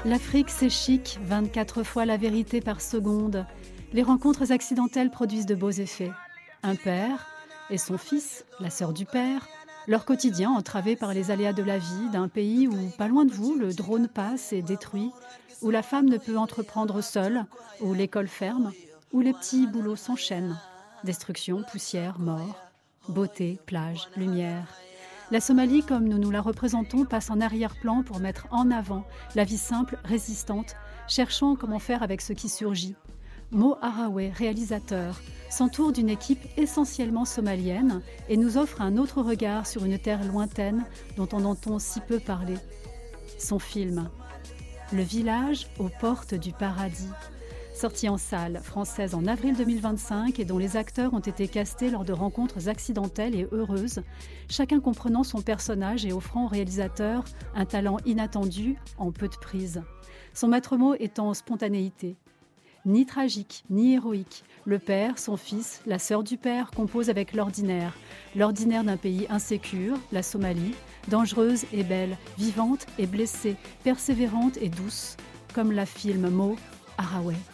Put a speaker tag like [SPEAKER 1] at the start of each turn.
[SPEAKER 1] L'Afrique, c'est chic, 24 fois la vérité par seconde. Les rencontres accidentelles produisent de beaux effets. Un père et son fils, la sœur du père, leur quotidien entravé par les aléas de la vie d'un pays où, pas loin de vous, le drone passe et détruit, où la femme ne peut entreprendre seule, où l'école ferme, où les petits boulots s'enchaînent. Destruction, poussière, mort, beauté, plage, lumière. La Somalie, comme nous nous la représentons, passe en arrière-plan pour mettre en avant la vie simple, résistante, cherchant comment faire avec ce qui surgit. Mo Haraway, réalisateur, s'entoure d'une équipe essentiellement somalienne et nous offre un autre regard sur une terre lointaine dont on entend si peu parler. Son film, Le village aux portes du paradis, sorti en salle française en avril 2025 et dont les acteurs ont été castés lors de rencontres accidentelles et heureuses, chacun comprenant son personnage et offrant au réalisateur un talent inattendu en peu de prises. Son maître mot étant spontanéité. Ni tragique, ni héroïque, le père, son fils, la sœur du père composent avec l'ordinaire d'un pays insécure, la Somalie, dangereuse et belle, vivante et blessée, persévérante et douce, comme la filme Mo Haraway.